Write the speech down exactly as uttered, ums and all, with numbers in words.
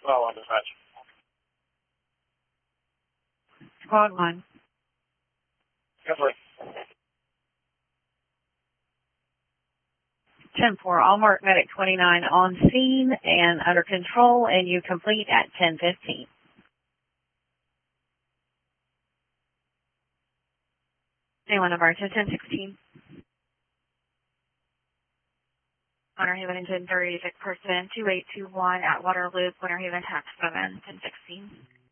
Well, on dispatch. Squad one. Yes, sir. ten four, I'll mark medic twenty-nine on scene and under control, and you complete at ten fifteen. Anyone number ten sixteen. Winter Haven engine thirty-six percent, two eight two one at Waterloo, Winter Haven tax seven, ten sixteen.